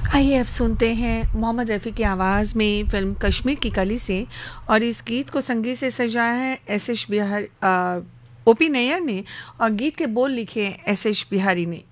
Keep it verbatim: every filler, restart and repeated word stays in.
आइए अब सुनते हैं मोहम्मद रफ़ी की आवाज़ में फ़िल्म कश्मीर की कली से, और इस गीत को संगीत से सजाया है S S Bihar, O P नैयर ने, और गीत के बोल लिखे हैं एस एस बिहारी ने।